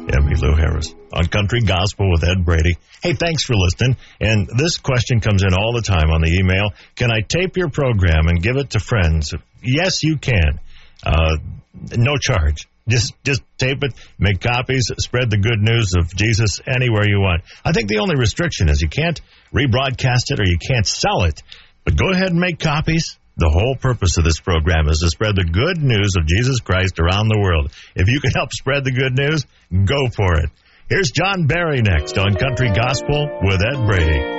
Emmylou Harris on Country Gospel with Ed Brady. Hey, thanks for listening. And this question comes in all the time on the email. Can I tape your program and give it to friends? Yes, you can. No charge. Just tape it, make copies, spread the good news of Jesus anywhere you want. I think the only restriction is you can't rebroadcast it or you can't sell it. But go ahead and make copies. The whole purpose of this program is to spread the good news of Jesus Christ around the world. If you can help spread the good news, go for it. Here's John Barry next on Country Gospel with Ed Brady.